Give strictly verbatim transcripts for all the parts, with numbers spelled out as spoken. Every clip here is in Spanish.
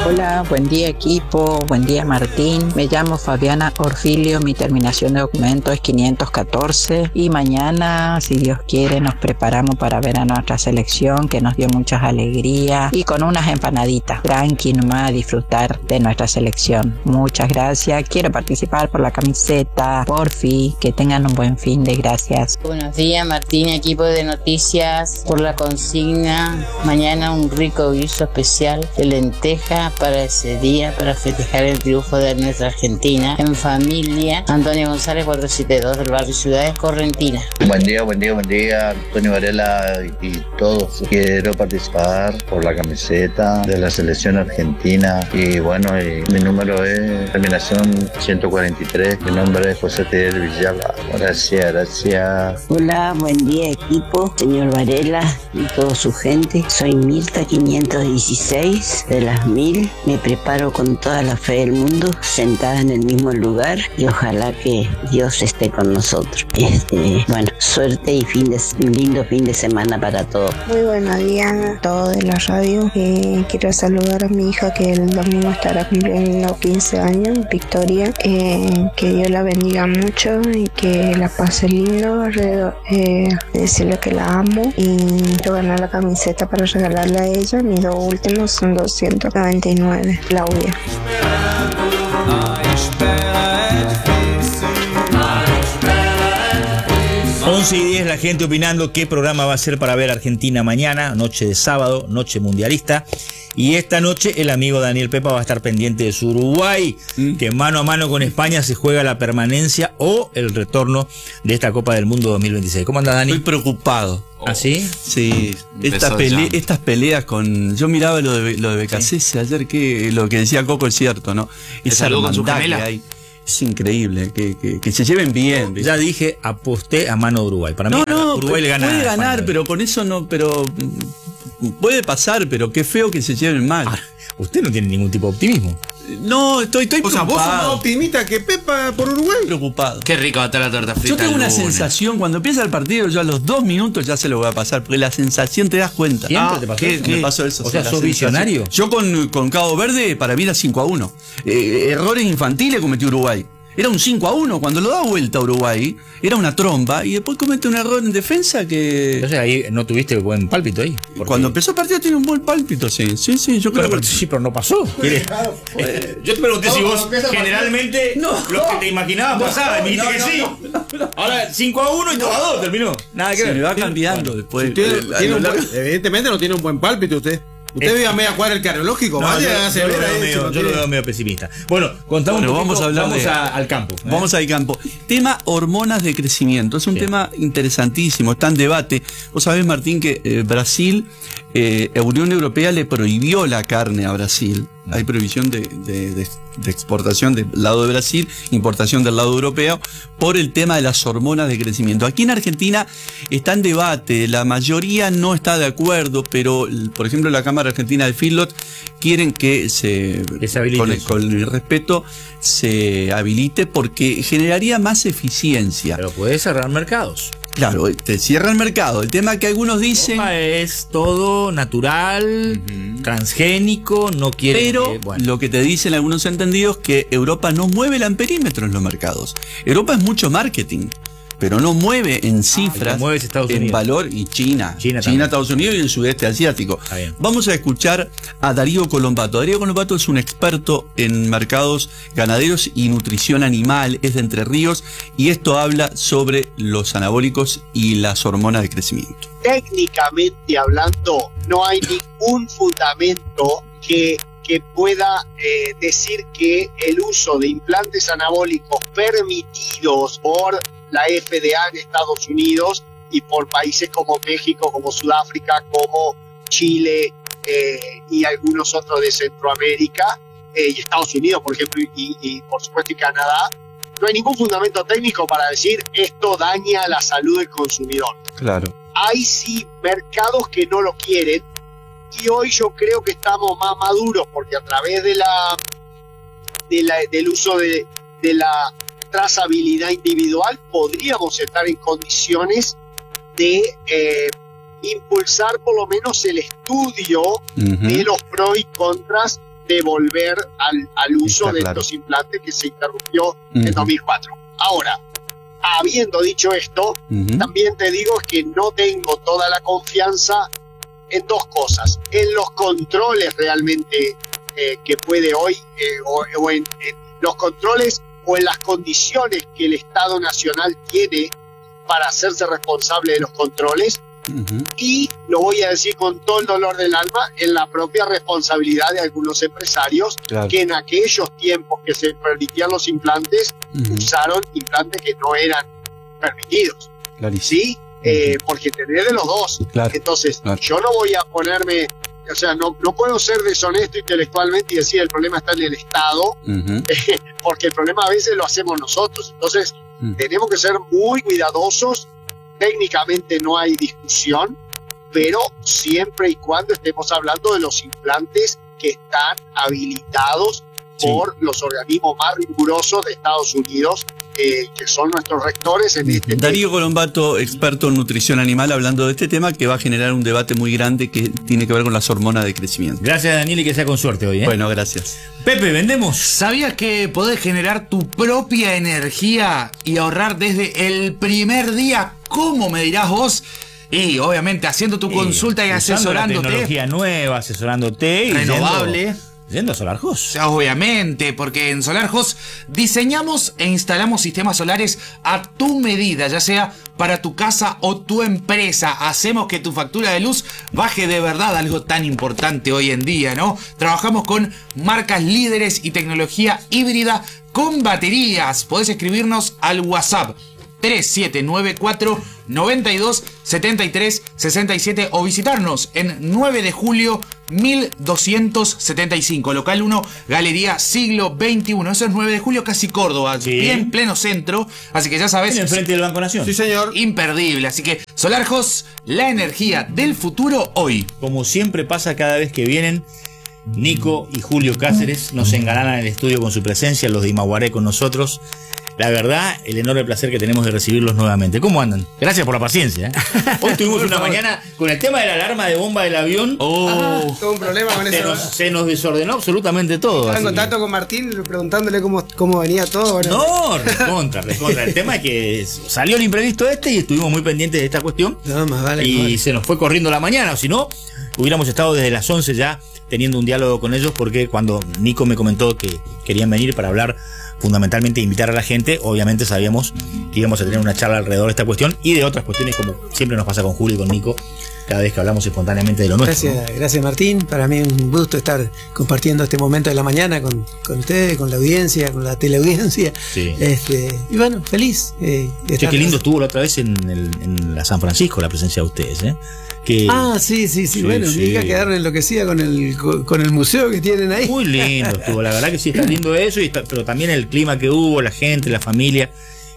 Hola, buen día equipo, buen día Martín. Me llamo Fabiana Orfilio, mi terminación de documento es quinientos catorce y mañana, si Dios quiere, nos preparamos para ver a nuestra selección que nos dio muchas alegrías y con unas empanaditas. Tranqui nomás a disfrutar de nuestra selección. Muchas gracias, quiero participar por la camiseta, porfi, que tengan un buen fin de gracias. Buenos días Martín, equipo de noticias, por la consigna. Mañana un rico guiso especial de lenteja para ese día, para festejar el triunfo de nuestra Argentina. En familia, Antonio González cuatrocientos setenta y dos del barrio Ciudades Correntina. Buen día, buen día, buen día, Antonio Varela y todos. Quiero participar por la camiseta de la selección argentina y bueno, y mi número es terminación ciento cuarenta y tres. Mi nombre es José Teodoro Villalba. Gracias, gracias. Hola, buen día equipo, señor Varela y toda su gente. Soy Mirta quinientos dieciséis de las mil. Me preparo con toda la fe del mundo, sentada en el mismo lugar y ojalá que Dios esté con nosotros. Este, bueno, suerte y fin de, un lindo fin de semana para todos. Muy buenos días a todos de la radio. Eh, quiero saludar a mi hija que el domingo estará cumpliendo quince años, Victoria. Eh, que Dios la bendiga mucho y que la pase lindo. Alrededor, eh, decirle que la amo y quiero ganar la camiseta para regalarle a ella. Mis dos últimos son doscientos noventa y nueve. Claudia. once y diez, la gente opinando qué programa va a ser para ver Argentina mañana, noche de sábado, noche mundialista. Y esta noche el amigo Daniel Pepa va a estar pendiente de su Uruguay, mm. que mano a mano con España se juega la permanencia o el retorno de esta Copa del Mundo dos mil veintiséis. ¿Cómo anda, Dani? Estoy preocupado. ¿Ah, sí? Sí, esta pele estas peleas con... Yo miraba lo de, lo de Becasese sí. ayer, que lo que decía Coco es cierto, ¿no? Esa hermandad que hay. Es increíble, que, que, que se lleven bien. Ya dije, aposté a mano de Uruguay. Para mí, no, no, Uruguay le gana. Puede ganar, pero con eso no, pero puede pasar, pero qué feo que se lleven mal. Ah, usted no tiene ningún tipo de optimismo. No, estoy, estoy o preocupado. O sea, vos sos más optimista que Pepa por Uruguay. Preocupado. Qué rico va a estar la torta frita. Yo tengo una sensación, cuando empieza el partido, yo a los dos minutos ya se lo voy a pasar, porque la sensación te das cuenta. ¿Siempre ah, te pasó ¿qué, eso? ¿Qué? Me pasó eso. O sea, ¿sos visionario? Yo con, con Cabo Verde, para mí era cinco a uno. Eh, errores infantiles cometió Uruguay. Era un cinco a uno, cuando lo da vuelta a Uruguay, era una tromba, y después comete un error en defensa que... Entonces ahí no tuviste buen pálpito ahí. Porque... Cuando empezó el partido tiene un buen pálpito, sí, sí, sí, yo creo pero, que... Sí, pero no pasó. Claro, eh, yo te pregunté no, si vos generalmente no, lo que te imaginabas no, pasaba, y me dijiste no, que no, sí. No, no, no. Ahora cinco a uno y dos a dos terminó. Nada que Se ver. me va cambiando bueno, después. Tiene, eh, tiene buen, evidentemente no tiene un buen pálpito usted. Usted vive a media cuadra el cardiológico, no, vaya, yo, yo, lo veo medio, yo lo veo medio pesimista. Bueno, contamos bueno, un poquito, vamos a hablar vamos de, a, al campo. ¿eh? Vamos al campo. Tema hormonas de crecimiento. Es un sí. tema interesantísimo, está en debate. Vos sabés, Martín, que eh, Brasil, eh, Unión Europea le prohibió la carne a Brasil. Hay prohibición de, de, de, de exportación del lado de Brasil, importación del lado europeo, por el tema de las hormonas de crecimiento. Aquí en Argentina está en debate, la mayoría no está de acuerdo, pero por ejemplo la Cámara Argentina de Feedlot quieren que se, que se habilite con, el, con el respeto, se habilite porque generaría más eficiencia. Pero puede cerrar mercados. Claro, te cierra el mercado. El tema que algunos dicen... Es todo natural, uh-huh. transgénico, no quiere... Pero que, bueno. lo que te dicen algunos entendidos que Europa no mueve el amperímetro en los mercados. Europa es mucho marketing, pero no mueve en cifras, ah, Estados en Unidos. valor, y China. China, China Estados Unidos y el sudeste asiático. Vamos a escuchar a Darío Colombato. Darío Colombato es un experto en mercados ganaderos y nutrición animal, es de Entre Ríos, y esto habla sobre los anabólicos y las hormonas de crecimiento. Técnicamente hablando, no hay ningún fundamento que que pueda eh, decir que el uso de implantes anabólicos permitidos por la F D A en Estados Unidos y por países como México, como Sudáfrica, como Chile eh, y algunos otros de Centroamérica eh, y Estados Unidos, por ejemplo, y, y por supuesto y Canadá, no hay ningún fundamento técnico para decir esto daña la salud del consumidor. Claro. Hay sí mercados que no lo quieren, y hoy yo creo que estamos más maduros porque a través de la, de la del uso de, de la trazabilidad individual podríamos estar en condiciones de eh, impulsar por lo menos el estudio uh-huh. de los pros y contras de volver al, al uso Está de claro. estos implantes que se interrumpió Ujú. en dos mil cuatro. Ahora, habiendo dicho esto, Ujú. también te digo que no tengo toda la confianza en dos cosas, en los controles realmente eh, que puede hoy, eh, o, o en, en los controles o en las condiciones que el Estado Nacional tiene para hacerse responsable de los controles, Ujú. y lo voy a decir con todo el dolor del alma, en la propia responsabilidad de algunos empresarios Claro. que en aquellos tiempos que se permitían los implantes, Ujú. usaron implantes que no eran permitidos, Clarísimo. ¿sí? Eh, porque tenés de los dos. Claro. Entonces, Claro. yo no voy a ponerme, o sea, no, no puedo ser deshonesto intelectualmente y decir el problema está en el Estado, Ujú. porque el problema a veces lo hacemos nosotros. Entonces, Mm. tenemos que ser muy cuidadosos. Técnicamente no hay discusión, pero siempre y cuando estemos hablando de los implantes que están habilitados Sí. por los organismos más rigurosos de Estados Unidos, eh, que son nuestros rectores en este Darío Colombato, experto en nutrición animal, hablando de este tema que va a generar un debate muy grande que tiene que ver con las hormonas de crecimiento. Gracias, Daniel, y que sea con suerte hoy, ¿eh? Bueno, gracias. Pepe, vendemos. ¿Sabías que podés generar tu propia energía y ahorrar desde el primer día? ¿Cómo me dirás vos? Y obviamente haciendo tu consulta y Usando la asesorándote. tecnología nueva, asesorándote. y Renovable. Yendo, yendo a Solar House. O sea, obviamente, porque en Solar House diseñamos e instalamos sistemas solares a tu medida, ya sea para tu casa o tu empresa. Hacemos que tu factura de luz baje de verdad, algo tan importante hoy en día, ¿no? Trabajamos con marcas líderes y tecnología híbrida con baterías. Podés escribirnos al WhatsApp tres siete nueve cuatro nueve dos siete tres seis siete o visitarnos en nueve de julio mil doscientos setenta y cinco, local uno, Galería Siglo veintiuno. Eso es nueve de julio, casi Córdoba, Sí. bien pleno centro, así que ya sabes, Enfrente del Banco Nación. Sí, señor. imperdible. Así que Solar House, la energía del futuro hoy. Como siempre pasa cada vez que vienen, Nico y Julio Cáceres nos engalanan el estudio con su presencia, los de Imaguaré con nosotros. La verdad, el enorme placer que tenemos de recibirlos nuevamente. ¿Cómo andan? Gracias por la paciencia. ¿eh? Hoy tuvimos una mañana con el tema de la alarma de bomba del avión. Oh, Todo un problema con Se eso. nos, se nos desordenó absolutamente todo. Estaba en así que- contacto con Martín preguntándole cómo, cómo venía todo. Bueno, No, recontra, recontra. El tema es que salió el imprevisto este y estuvimos muy pendientes de esta cuestión. no, más vale. y más vale. se nos fue corriendo la mañana, o si no, hubiéramos estado desde las once ya teniendo un diálogo con ellos, porque cuando Nico me comentó que querían venir para hablar, fundamentalmente invitar a la gente, obviamente sabíamos que íbamos a tener una charla alrededor de esta cuestión y de otras cuestiones, como siempre nos pasa con Julio y con Nico, cada vez que hablamos espontáneamente de lo nuestro. Gracias, ¿no? gracias Martín. Para mí es un gusto estar compartiendo este momento de la mañana con, con ustedes, con la audiencia, con la teleaudiencia. Sí. Este, y bueno, feliz. Eh, de Che, estar- qué lindo estuvo la otra vez en, el, en la San Francisco la presencia de ustedes, ¿eh? Que Ah, sí, sí, sí. Sí, bueno, sí. mi hija quedaron enloquecida con el, con, con el museo que tienen ahí. muy lindo estuvo, la verdad que sí, está lindo eso, y está- pero también el clima que hubo, la gente, la familia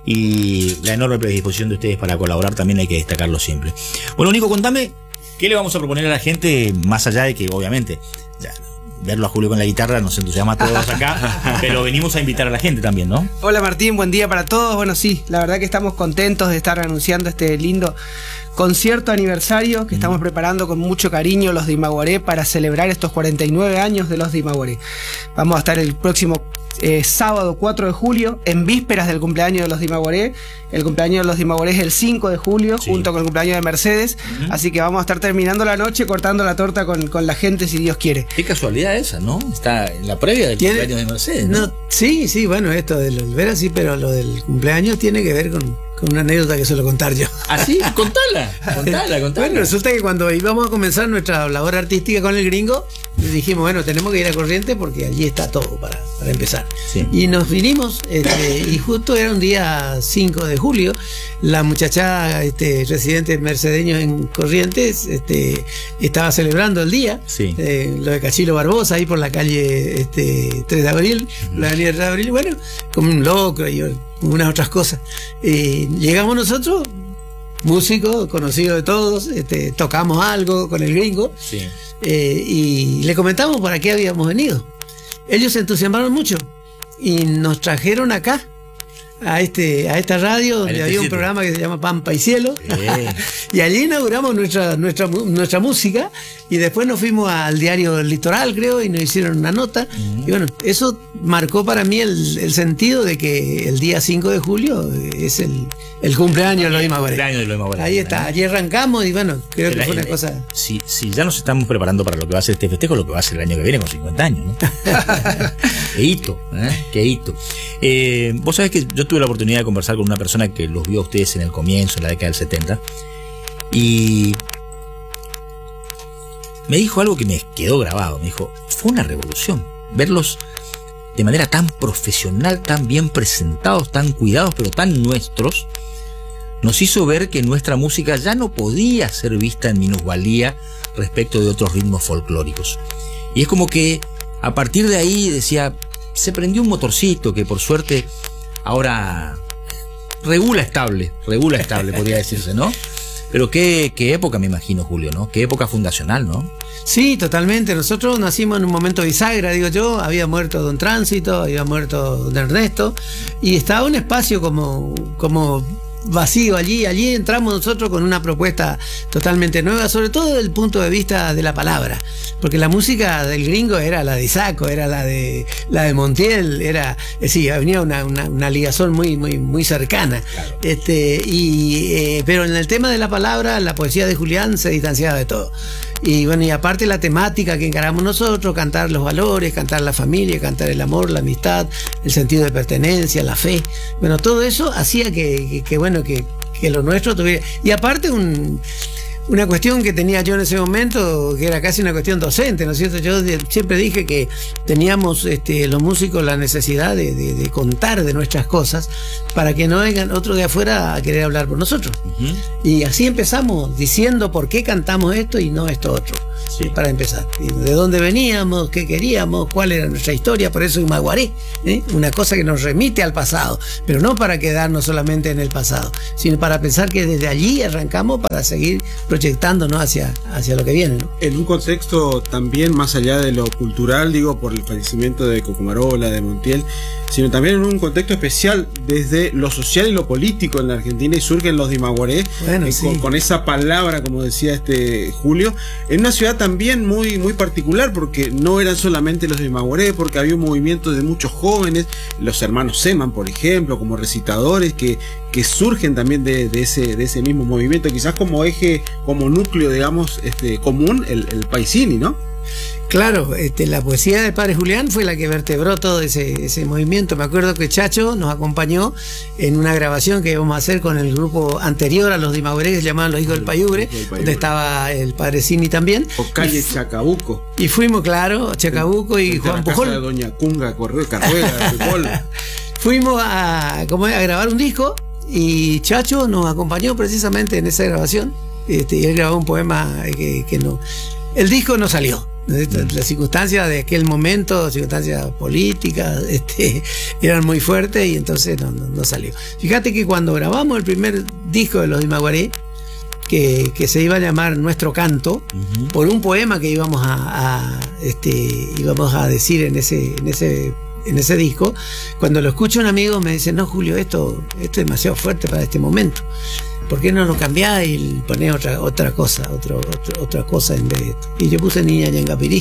y la enorme predisposición de ustedes para colaborar también hay que destacarlo siempre. Bueno, Nico, contame, ¿qué le vamos a proponer a la gente, más allá de que obviamente ya, verlo a Julio con la guitarra nos entusiasma a todos acá, pero venimos a invitar a la gente también, ¿no? Hola Martín, buen día para todos. Bueno, sí, la verdad que estamos contentos de estar anunciando este lindo concierto aniversario que estamos preparando con mucho cariño los de Imaguaré para celebrar estos cuarenta y nueve años de los de Imaguaré. Vamos a estar el próximo eh, sábado cuatro de julio, en vísperas del cumpleaños de los de Imaguaré. El cumpleaños de los de Imaguaré es el cinco de julio, Sí. junto con el cumpleaños de Mercedes. Ujú. Así que vamos a estar terminando la noche cortando la torta con, con la gente, si Dios quiere. Qué casualidad esa, ¿no? Está en la previa del ¿Tiene- cumpleaños de Mercedes, ¿no? No, sí, sí, bueno, esto de los veras sí, pero lo del cumpleaños tiene que ver con, con una anécdota que suelo contar yo. ¿Ah, sí? Contala, contala, contala. Bueno, resulta que cuando íbamos a comenzar nuestra labor artística con el gringo, dijimos, bueno, tenemos que ir a Corrientes porque allí está todo para, para empezar. Sí. Y nos vinimos, este, y justo era un día cinco de julio, la muchacha este, residente mercedeños en Corrientes este, estaba celebrando el día, Sí. eh, lo de Cachilo Barbosa, ahí por la calle este, tres de abril, la avenida tres de abril, bueno, como un locro y unas otras cosas. Eh, llegamos nosotros, músicos, conocidos de todos, este, tocamos algo con el gringo, Sí. eh, y le comentamos para qué habíamos venido. Ellos se entusiasmaron mucho y nos trajeron acá a este a esta radio donde había un programa que se llama Pampa y Cielo. Eh. Y allí inauguramos nuestra, nuestra, nuestra música y después nos fuimos al diario Litoral, creo, y nos hicieron una nota. Uh-huh. Y bueno, eso marcó para mí el, el sentido de que el día cinco de julio es el, el cumpleaños de los Imaguaré. Ahí está, allí arrancamos y bueno, creo que fue una cosa... Si, si ya nos estamos preparando para lo que va a ser este festejo, lo que va a ser el año que viene con cincuenta años, ¿no? Qué hito, ¿eh? Qué hito. Eh, vos sabés que yo tuve la oportunidad de conversar con una persona que los vio a ustedes en el comienzo, en la década del setenta, y me dijo algo que me quedó grabado. Me dijo, fue una revolución verlos de manera tan profesional, tan bien presentados, tan cuidados, pero tan nuestros. Nos hizo ver que nuestra música ya no podía ser vista en minusvalía respecto de otros ritmos folclóricos. Y es como que a partir de ahí, decía, se prendió un motorcito que por suerte ahora regula estable, regula estable, podría decirse, ¿no? Pero qué, qué época, me imagino, Julio, ¿no? Qué época fundacional, ¿no? Sí, totalmente. Nosotros nacimos en un momento bisagra, digo yo. Había muerto Don Tránsito, había muerto Don Ernesto, y estaba un espacio como, como vacío allí. Allí entramos nosotros con una propuesta totalmente nueva, sobre todo desde el punto de vista de la palabra, porque la música del gringo era la de Isaco, era la de la de Montiel, era, eh, sí, venía una, una, una ligazón muy, muy, muy cercana. Claro. Este, y eh, pero en el tema de la palabra, la poesía de Julián se distanciaba de todo. Y bueno, y aparte la temática que encaramos nosotros, cantar los valores, cantar la familia, cantar el amor, la amistad, el sentido de pertenencia, la fe. Bueno, todo eso hacía que, que, que bueno, que, que lo nuestro tuviera. Y aparte un... Una cuestión que tenía yo en ese momento, que era casi una cuestión docente, ¿no es cierto? Yo de, siempre dije que teníamos este, los músicos la necesidad de, de, de contar de nuestras cosas para que no vengan otros de afuera a querer hablar por nosotros. Uh-huh. Y así empezamos diciendo por qué cantamos esto y no esto otro. Sí. Para empezar, de dónde veníamos, qué queríamos, cuál era nuestra historia. Por eso Imaguaré, ¿eh? Una cosa que nos remite al pasado, pero no para quedarnos solamente en el pasado, sino para pensar que desde allí arrancamos para seguir proyectándonos hacia, hacia lo que viene, ¿no? En un contexto también más allá de lo cultural, digo, por el fallecimiento de Cocomarola, de Montiel, sino también en un contexto especial desde lo social y lo político en la Argentina, y surgen los Imaguaré, bueno, eh, sí. con, con esa palabra, como decía este Julio, en una ciudad también muy, muy particular, porque no eran solamente los Imaguaré, porque había un movimiento de muchos jóvenes, los hermanos Seman, por ejemplo, como recitadores, que, que surgen también de, de, ese, de ese mismo movimiento, quizás como eje, como núcleo, digamos, este, común, el, el Paisini, ¿no? Claro, este, la poesía del padre Julián fue la que vertebró todo ese, ese movimiento. Me acuerdo que Chacho nos acompañó en una grabación que íbamos a hacer con el grupo anterior a los de Imaguaré, que se llamaban Los Hijos del Payubre, donde estaba el padre Cini también. O calle Chacabuco. Y fuimos, claro, Chacabuco y Juan Pujol. La casa de Doña Cunga Correa, Carruera, Pujol. Fuimos a, como a grabar un disco y Chacho nos acompañó precisamente en esa grabación. Este, y él grabó un poema que, que no... El disco no salió. Las circunstancias de aquel momento, circunstancias políticas, este, eran muy fuertes y entonces no, no, no salió. Fíjate que cuando grabamos el primer disco de los Imaguaré, que, que se iba a llamar Nuestro Canto, uh-huh. por un poema que íbamos a, a este, íbamos a decir en ese, en ese en ese disco, cuando lo escucha un amigo me dice, no, Julio, esto, esto es demasiado fuerte para este momento. ¿Por qué no lo cambiás y ponés otra, otra cosa, otro, otro, otra cosa en vez de esto? Y yo puse Niña Yangapirí.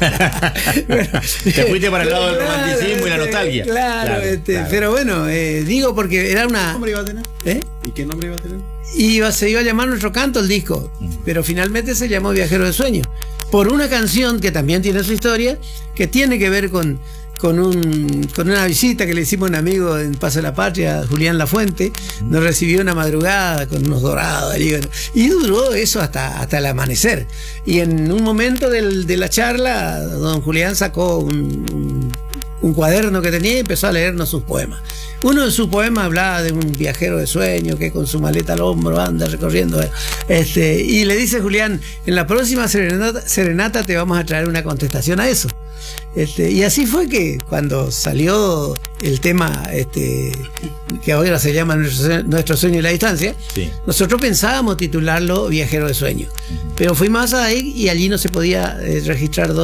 Bueno, te fuiste para el lado del romanticismo claro, y la nostalgia. Claro, claro, este, claro. Pero bueno, eh, digo porque era una... ¿Qué nombre iba a tener? ¿Eh? ¿Y qué nombre iba a tener? Iba, se iba a llamar Nuestro Canto el disco, uh-huh. pero finalmente se llamó Viajero de Sueño, por una canción que también tiene su historia, que tiene que ver con... Con, un, con una visita que le hicimos a un amigo en Paso de la Patria, Julián Lafuente, nos recibió una madrugada con unos dorados y duró eso hasta, hasta el amanecer. Y en un momento del, de la charla, don Julián sacó un, un, un cuaderno que tenía y empezó a leernos sus poemas. Uno de sus poemas hablaba de un viajero de sueño que con su maleta al hombro anda recorriendo. Este, y le dice Julián, en la próxima serenata, serenata te vamos a traer una contestación a eso. Este, y así fue que cuando salió el tema este, que ahora se llama Nuestro, Nuestro Sueño y la Distancia, sí. nosotros pensábamos titularlo Viajero de Sueño, uh-huh. pero fuimos ahí y allí no se podía eh, registrar dos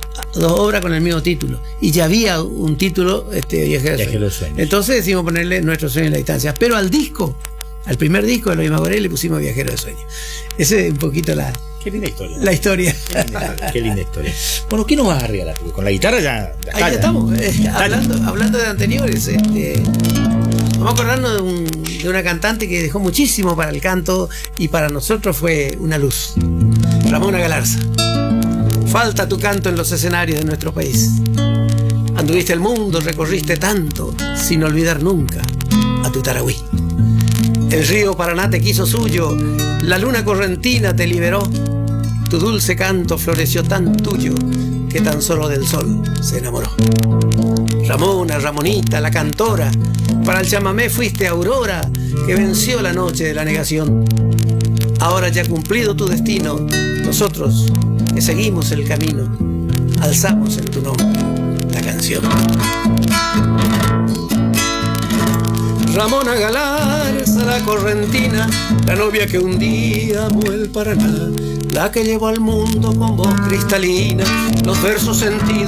dos obras con el mismo título. Y ya había un título, este, Viajero de Viajero de Sueños. Sueños. Entonces decidimos ponerle Nuestro Sueño en la Distancia. Pero al disco, al primer disco de los Dimagoré, le pusimos Viajero de Sueños. Esa es un poquito la, Qué linda historia. la historia. Qué linda, qué linda historia. Bueno, ¿qué nos vas a regalar? Porque con la guitarra ya. ya Ahí ya estamos. Eh, Está hablando, hablando de anteriores, este, vamos a acordarnos de, un, de una cantante que dejó muchísimo para el canto y para nosotros fue una luz. Ramona Galarza. Falta tu canto en los escenarios de nuestro país. Anduviste el mundo, recorriste tanto, sin olvidar nunca a tu Tarahui. El río Paraná te quiso suyo, la luna correntina te liberó. Tu dulce canto floreció tan tuyo que tan solo del sol se enamoró. Ramona, Ramonita, la cantora, para el chamamé fuiste aurora que venció la noche de la negación. Ahora ya cumplido tu destino, nosotros que seguimos el camino, alzamos en tu nombre la canción. Ramona Galarza, la correntina, la novia que un día amó el Paraná, la que llevó al mundo con voz cristalina los versos sentidos